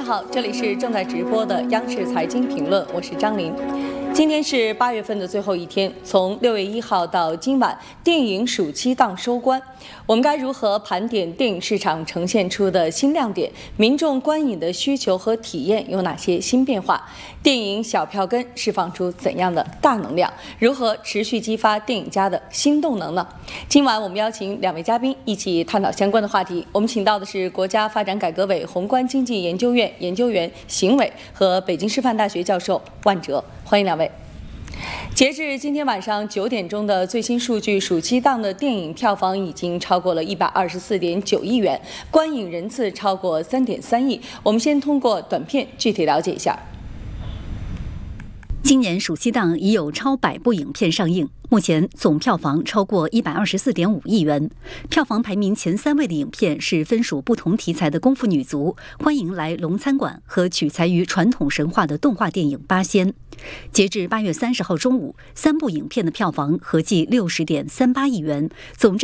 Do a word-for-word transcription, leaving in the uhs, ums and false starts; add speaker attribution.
Speaker 1: 好，这里是正在直播的央视财经评论，我是张琳。今天是八月份的最后一天，从六月一号到今晚，电影暑期档收官。我们该如何盘点电影市场呈现出的新亮点？民众观影的需求和体验有哪些新变化？电影小票根释放出怎样的大能量？如何持续激发电影家的新动能呢？今晚我们邀请两位嘉宾一起探讨相关的话题。我们请到的是国家发展改革委宏观经济研究院研究员邢伟和北京师范大学教授万哲，欢迎两位。截至今天晚上九点钟的最新数据，暑期档的电影票房已经超过了一百二十四点九亿元，观影人次超过三点三亿。我们先通过短片具体了解一下。
Speaker 2: 今年暑期档已有超百部影片上映，目前总票房超过一百二十四点五亿元。票房排名前三位的影片是分属不同题材的功夫女足、欢迎来龙餐馆和取材于传统神话的动画电影《八仙》。截至八月三十号中午，三部影片的票房合计六十点三八亿元，总占